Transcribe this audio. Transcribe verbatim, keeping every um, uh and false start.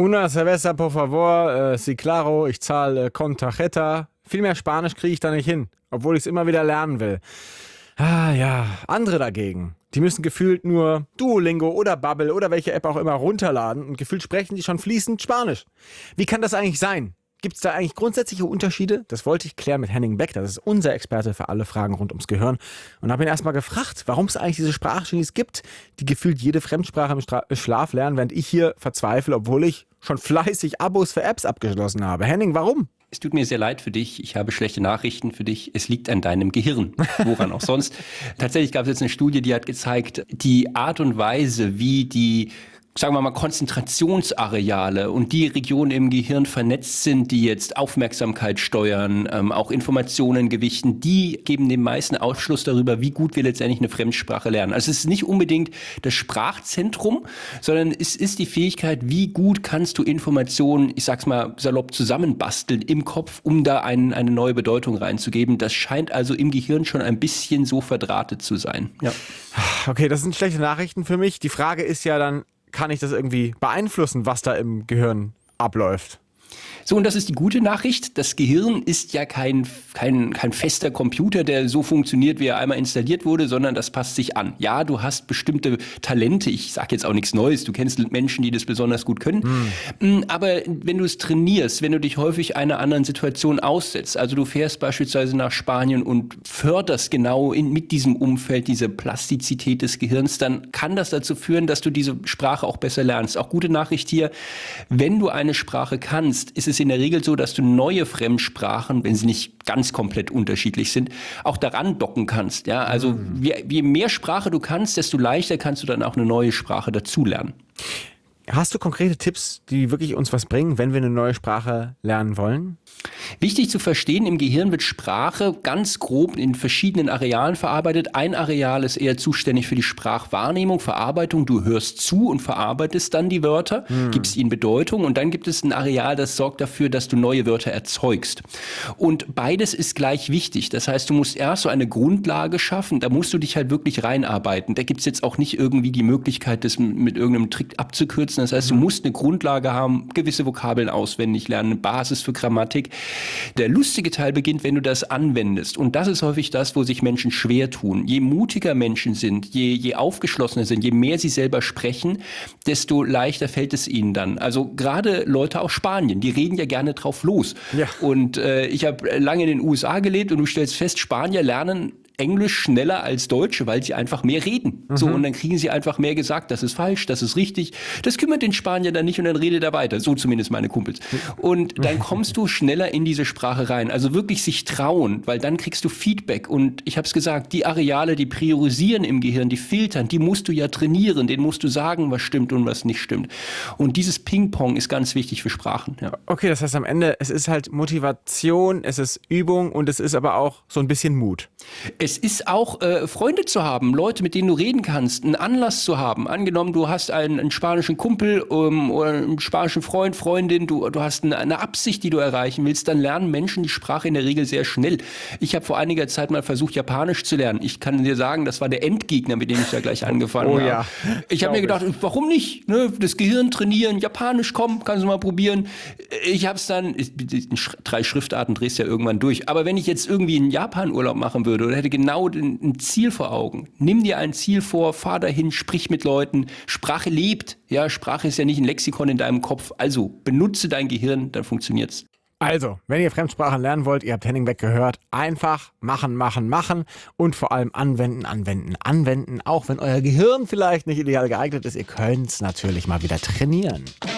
Una cerveza, por favor, äh, sí claro, ich zahle äh, con tarjeta. Viel mehr Spanisch kriege ich da nicht hin, obwohl ich es immer wieder lernen will. Ah ja, andere dagegen, die müssen gefühlt nur Duolingo oder Babbel oder welche App auch immer runterladen und gefühlt sprechen die schon fließend Spanisch. Wie kann das eigentlich sein? Gibt es da eigentlich grundsätzliche Unterschiede? Das wollte ich klären mit Henning Beck, das ist unser Experte für alle Fragen rund ums Gehirn. Und habe ihn erstmal gefragt, warum es eigentlich diese Sprachgenies gibt, die gefühlt jede Fremdsprache im Stra- Schlaf lernen, während ich hier verzweifle, obwohl ich schon fleißig Abos für Apps abgeschlossen habe. Henning, warum? Es tut mir sehr leid für dich. Ich habe schlechte Nachrichten für dich. Es liegt an deinem Gehirn. Woran auch sonst. Tatsächlich gab es jetzt eine Studie, die hat gezeigt, die Art und Weise, wie die sagen wir mal, Konzentrationsareale und die Regionen im Gehirn vernetzt sind, die jetzt Aufmerksamkeit steuern, ähm, auch Informationen gewichten, die geben dem meisten Aufschluss darüber, wie gut wir letztendlich eine Fremdsprache lernen. Also es ist nicht unbedingt das Sprachzentrum, sondern es ist die Fähigkeit, wie gut kannst du Informationen, ich sag's mal salopp, zusammenbasteln im Kopf, um da ein, eine neue Bedeutung reinzugeben. Das scheint also im Gehirn schon ein bisschen so verdrahtet zu sein. Ja. Okay, das sind schlechte Nachrichten für mich. Die Frage ist ja dann, kann ich das irgendwie beeinflussen, was da im Gehirn abläuft? So, und das ist die gute Nachricht. Das Gehirn ist ja kein, kein, kein fester Computer, der so funktioniert, wie er einmal installiert wurde, sondern das passt sich an. Ja, du hast bestimmte Talente. Ich sage jetzt auch nichts Neues. Du kennst Menschen, die das besonders gut können. Hm. Aber wenn du es trainierst, wenn du dich häufig einer anderen Situation aussetzt, also du fährst beispielsweise nach Spanien und förderst genau in, mit diesem Umfeld diese Plastizität des Gehirns, dann kann das dazu führen, dass du diese Sprache auch besser lernst. Auch gute Nachricht hier, wenn du eine Sprache kannst, ist es in der Regel so, dass du neue Fremdsprachen, wenn sie nicht ganz komplett unterschiedlich sind, auch daran docken kannst. Ja, also mhm. je, je mehr Sprache du kannst, desto leichter kannst du dann auch eine neue Sprache dazulernen. Hast du konkrete Tipps, die wirklich uns was bringen, wenn wir eine neue Sprache lernen wollen? Wichtig zu verstehen, im Gehirn wird Sprache ganz grob in verschiedenen Arealen verarbeitet. Ein Areal ist eher zuständig für die Sprachwahrnehmung, Verarbeitung. Du hörst zu und verarbeitest dann die Wörter, hm. gibst ihnen Bedeutung. Und dann gibt es ein Areal, das sorgt dafür, dass du neue Wörter erzeugst. Und beides ist gleich wichtig. Das heißt, du musst erst so eine Grundlage schaffen. Da musst du dich halt wirklich reinarbeiten. Da gibt es jetzt auch nicht irgendwie die Möglichkeit, das mit irgendeinem Trick abzukürzen. Das heißt, du musst eine Grundlage haben, gewisse Vokabeln auswendig lernen, eine Basis für Grammatik. Der lustige Teil beginnt, wenn du das anwendest. Und das ist häufig das, wo sich Menschen schwer tun. Je mutiger Menschen sind, je, je aufgeschlossener sind, je mehr sie selber sprechen, desto leichter fällt es ihnen dann. Also gerade Leute aus Spanien, die reden ja gerne drauf los. Ja. Und äh, ich habe lange in den U S A gelebt und du stellst fest, Spanier lernen Englisch schneller als Deutsche, weil sie einfach mehr reden. Mhm. So, und dann kriegen sie einfach mehr gesagt, das ist falsch, das ist richtig. Das kümmert den Spanier dann nicht und dann redet er weiter. So zumindest meine Kumpels. Und dann kommst du schneller in diese Sprache rein. Also wirklich sich trauen, weil dann kriegst du Feedback. Und ich habe es gesagt, die Areale, die priorisieren im Gehirn, die filtern, die musst du ja trainieren. Denen musst du sagen, was stimmt und was nicht stimmt. Und dieses Ping-Pong ist ganz wichtig für Sprachen. Ja. Okay, das heißt am Ende, es ist halt Motivation, es ist Übung und es ist aber auch so ein bisschen Mut. Es ist auch äh, Freunde zu haben, Leute, mit denen du reden kannst, einen Anlass zu haben. Angenommen, du hast einen, einen spanischen Kumpel ähm, oder einen spanischen Freund, Freundin, du, du hast eine, eine Absicht, die du erreichen willst, dann lernen Menschen die Sprache in der Regel sehr schnell. Ich habe vor einiger Zeit mal versucht, Japanisch zu lernen. Ich kann dir sagen, das war der Endgegner, mit dem ich da gleich angefangen oh, habe. Ja. Ich habe mir gedacht, warum nicht? Ne? Das Gehirn trainieren, Japanisch, komm, kannst du mal probieren. Ich habe es dann, drei Schriftarten drehst ja irgendwann durch. Aber wenn ich jetzt irgendwie einen Japan-Urlaub machen würde oder hätte genau ein Ziel vor Augen. Nimm dir ein Ziel vor, fahr dahin, sprich mit Leuten. Sprache lebt. Ja, Sprache ist ja nicht ein Lexikon in deinem Kopf. Also benutze dein Gehirn, dann funktioniert's. Also, wenn ihr Fremdsprachen lernen wollt, ihr habt Henning Beck gehört, einfach machen, machen, machen und vor allem anwenden, anwenden, anwenden. Auch wenn euer Gehirn vielleicht nicht ideal geeignet ist, ihr könnt es natürlich mal wieder trainieren.